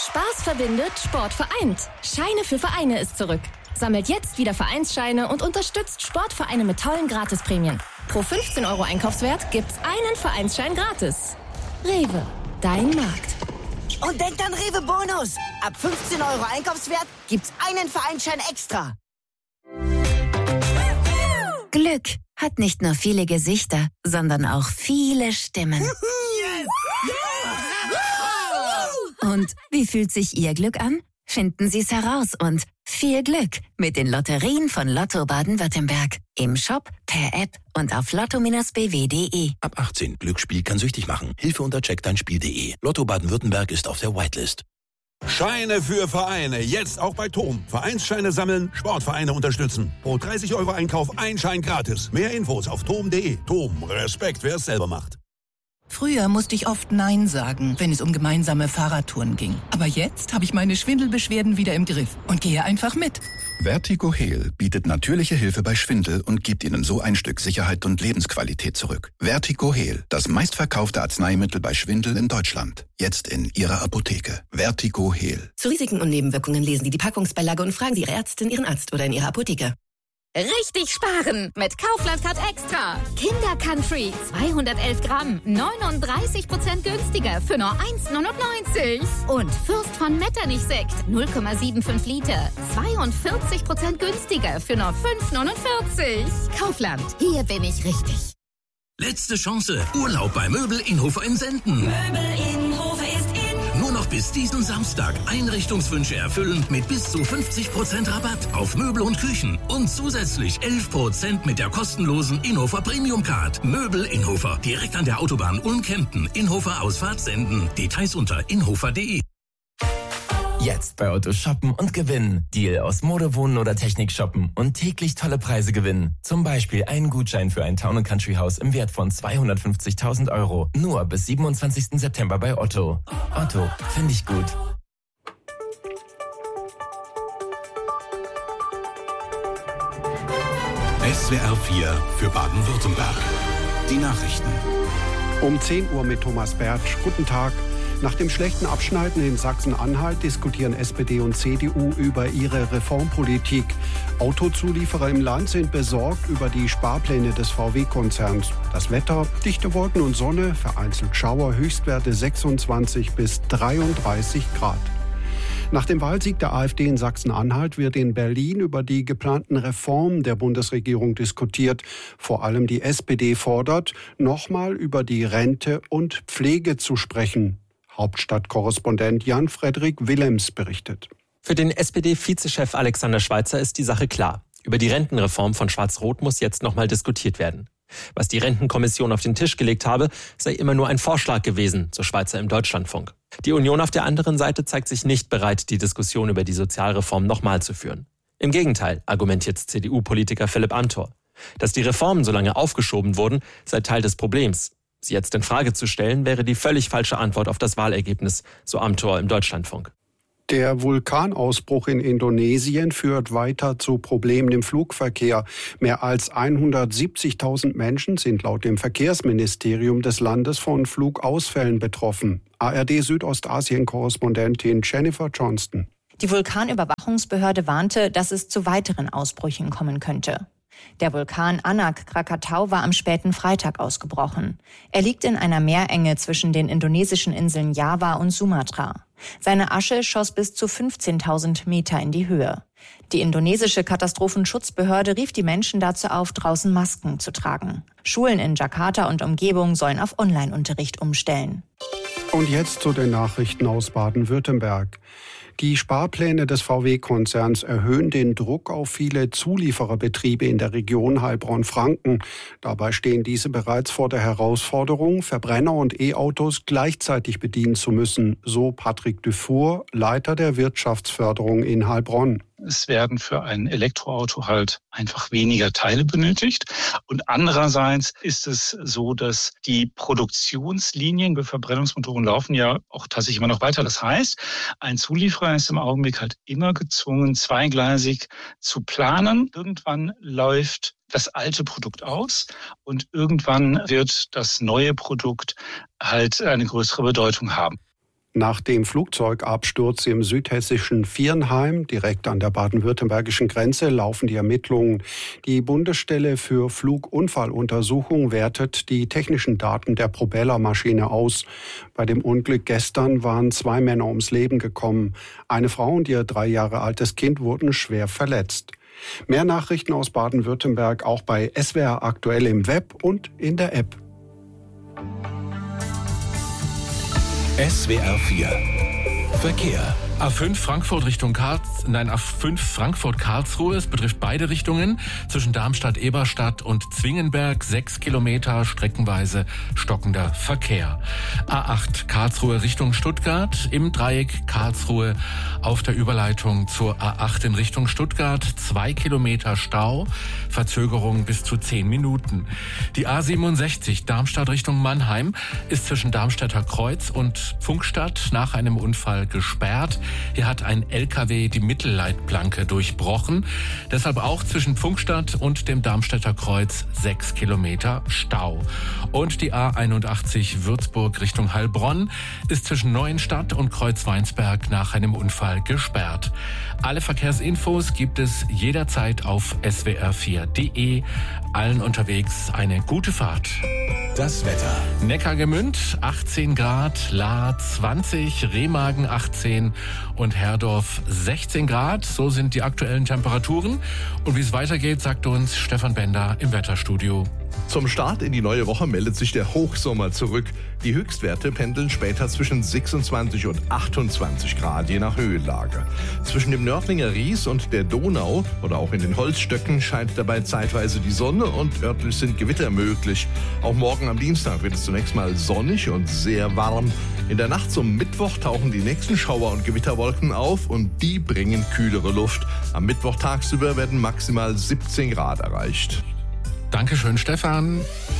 Spaß verbindet, Sport vereint. Scheine für Vereine ist zurück. Sammelt jetzt wieder Vereinsscheine und unterstützt Sportvereine mit tollen Gratisprämien. Pro 15 € Einkaufswert gibt's einen Vereinsschein gratis. Rewe, dein Markt. Und denkt an Rewe Bonus. Ab 15 € Einkaufswert gibt's einen Vereinsschein extra. Glück hat nicht nur viele Gesichter, sondern auch viele Stimmen. Yes! Und wie fühlt sich Ihr Glück an? Finden Sie es heraus und viel Glück mit den Lotterien von Lotto Baden-Württemberg. Im Shop, per App und auf lotto-bw.de. Ab 18. Glücksspiel kann süchtig machen. Hilfe unter checkdeinspiel.de. Lotto Baden-Württemberg ist auf der Whitelist. Scheine für Vereine. Jetzt auch bei TOM. Vereinsscheine sammeln, Sportvereine unterstützen. Pro 30 € Einkauf ein Schein gratis. Mehr Infos auf tom.de. TOM. Respekt, wer es selber macht. Früher musste ich oft Nein sagen, wenn es um gemeinsame Fahrradtouren ging. Aber jetzt habe ich meine Schwindelbeschwerden wieder im Griff und gehe einfach mit. Vertigo Heal bietet natürliche Hilfe bei Schwindel und gibt Ihnen so ein Stück Sicherheit und Lebensqualität zurück. Vertigo Heal, das meistverkaufte Arzneimittel bei Schwindel in Deutschland. Jetzt in Ihrer Apotheke. Vertigo Heal. Zu Risiken und Nebenwirkungen lesen Sie die Packungsbeilage und fragen Sie Ihre Ärztin, Ihren Arzt oder in Ihrer Apotheke. Richtig sparen mit Kaufland Card Extra. Kinder Country 211 Gramm, 39% günstiger für nur 1,99. Und Fürst von Metternich Sekt 0,75 Liter, 42% günstiger für nur 5,49. Kaufland, hier bin ich richtig. Letzte Chance. Urlaub bei Möbel Inhofer in Senden. Möbel Inhofer ist in. Nur noch bis diesen Samstag Einrichtungswünsche erfüllen mit bis zu 50% Rabatt auf Möbel und Küchen und zusätzlich 11% mit der kostenlosen Inhofer Premium Card. Möbel Inhofer, direkt an der Autobahn Ulm-Kempten. Inhofer Ausfahrt Senden. Details unter inhofer.de. Jetzt bei Otto shoppen und gewinnen. Deal aus Mode, Wohnen oder Technik shoppen und täglich tolle Preise gewinnen. Zum Beispiel einen Gutschein für ein Town & Country Haus im Wert von 250.000 €. Nur bis 27. September bei Otto. Otto, finde ich gut. SWR 4 für Baden-Württemberg. Die Nachrichten. Um 10 Uhr mit Thomas Bertsch. Guten Tag. Nach dem schlechten Abschneiden in Sachsen-Anhalt diskutieren SPD und CDU über ihre Reformpolitik. Autozulieferer im Land sind besorgt über die Sparpläne des VW-Konzerns. Das Wetter, dichte Wolken und Sonne, vereinzelt Schauer, Höchstwerte 26 bis 33 Grad. Nach dem Wahlsieg der AfD in Sachsen-Anhalt wird in Berlin über die geplanten Reformen der Bundesregierung diskutiert. Vor allem die SPD fordert, nochmal über die Rente und Pflege zu sprechen. Hauptstadtkorrespondent Jan-Frederik Willems berichtet. Für den SPD-Vizechef Alexander Schweitzer ist die Sache klar. Über die Rentenreform von Schwarz-Rot muss jetzt nochmal diskutiert werden. Was die Rentenkommission auf den Tisch gelegt habe, sei immer nur ein Vorschlag gewesen, so Schweitzer im Deutschlandfunk. Die Union auf der anderen Seite zeigt sich nicht bereit, die Diskussion über die Sozialreform nochmal zu führen. Im Gegenteil, argumentiert CDU-Politiker Philipp Amthor. Dass die Reformen so lange aufgeschoben wurden, sei Teil des Problems. Sie jetzt in Frage zu stellen, wäre die völlig falsche Antwort auf das Wahlergebnis, so Amthor im Deutschlandfunk. Der Vulkanausbruch in Indonesien führt weiter zu Problemen im Flugverkehr. Mehr als 170.000 Menschen sind laut dem Verkehrsministerium des Landes von Flugausfällen betroffen. ARD Südostasien-Korrespondentin Jennifer Johnston. Die Vulkanüberwachungsbehörde warnte, dass es zu weiteren Ausbrüchen kommen könnte. Der Vulkan Anak Krakatau war am späten Freitag ausgebrochen. Er liegt in einer Meerenge zwischen den indonesischen Inseln Java und Sumatra. Seine Asche schoss bis zu 15.000 Meter in die Höhe. Die indonesische Katastrophenschutzbehörde rief die Menschen dazu auf, draußen Masken zu tragen. Schulen in Jakarta und Umgebung sollen auf Online-Unterricht umstellen. Und jetzt zu den Nachrichten aus Baden-Württemberg. Die Sparpläne des VW-Konzerns erhöhen den Druck auf viele Zuliefererbetriebe in der Region Heilbronn-Franken. Dabei stehen diese bereits vor der Herausforderung, Verbrenner und E-Autos gleichzeitig bedienen zu müssen, so Patrick Dufour, Leiter der Wirtschaftsförderung in Heilbronn. Es werden für ein Elektroauto halt einfach weniger Teile benötigt. Und andererseits ist es so, dass die Produktionslinien bei Verbrennungsmotoren laufen ja auch tatsächlich immer noch weiter. Das heißt, ein Zulieferer ist im Augenblick halt immer gezwungen, zweigleisig zu planen. Irgendwann läuft das alte Produkt aus und irgendwann wird das neue Produkt halt eine größere Bedeutung haben. Nach dem Flugzeugabsturz im südhessischen Viernheim, direkt an der baden-württembergischen Grenze, laufen die Ermittlungen. Die Bundesstelle für Flugunfalluntersuchung wertet die technischen Daten der Propellermaschine aus. Bei dem Unglück gestern waren 2 Männer ums Leben gekommen. Eine Frau und ihr 3 Jahre altes Kind wurden schwer verletzt. Mehr Nachrichten aus Baden-Württemberg auch bei SWR aktuell im Web und in der App. SWR 4 Verkehr. A5 Frankfurt-Karlsruhe. Es betrifft beide Richtungen. Zwischen Darmstadt-Eberstadt und Zwingenberg 6 Kilometer streckenweise stockender Verkehr. A8 Karlsruhe Richtung Stuttgart. Im Dreieck Karlsruhe auf der Überleitung zur A8 in Richtung Stuttgart 2 Kilometer Stau. Verzögerung bis zu 10 Minuten. Die A67 Darmstadt Richtung Mannheim ist zwischen Darmstädter Kreuz und Pfungstadt nach einem Unfall gesperrt. Hier hat ein LKW die Mittelleitplanke durchbrochen. Deshalb auch zwischen Pfungstadt und dem Darmstädter Kreuz 6 Kilometer Stau. Und die A81 Würzburg Richtung Heilbronn ist zwischen Neuenstadt und Kreuzweinsberg nach einem Unfall gesperrt. Alle Verkehrsinfos gibt es jederzeit auf swr4.de. Allen unterwegs eine gute Fahrt. Das Wetter. Neckargemünd 18 Grad, Lahr 20, Remagen 18 und Herdorf 16 Grad. So sind die aktuellen Temperaturen. Und wie es weitergeht, sagt uns Stefan Bender im Wetterstudio. Zum Start in die neue Woche meldet sich der Hochsommer zurück. Die Höchstwerte pendeln später zwischen 26 und 28 Grad, je nach Höhenlage. Zwischen dem Nördlinger Ries und der Donau oder auch in den Holzstöcken scheint dabei zeitweise die Sonne und örtlich sind Gewitter möglich. Auch morgen am Dienstag wird es zunächst mal sonnig und sehr warm. In der Nacht zum Mittwoch tauchen die nächsten Schauer- und Gewitterwolken auf und die bringen kühlere Luft. Am Mittwoch tagsüber werden maximal 17 Grad erreicht. Dankeschön, Stefan.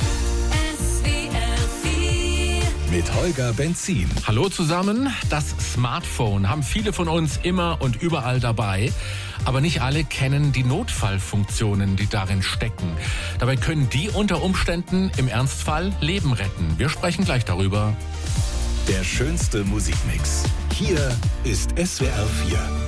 Mit Holger Benzin. Hallo zusammen. Das Smartphone haben viele von uns immer und überall dabei. Aber nicht alle kennen die Notfallfunktionen, die darin stecken. Dabei können die unter Umständen im Ernstfall Leben retten. Wir sprechen gleich darüber. Der schönste Musikmix. Hier ist SWR 4.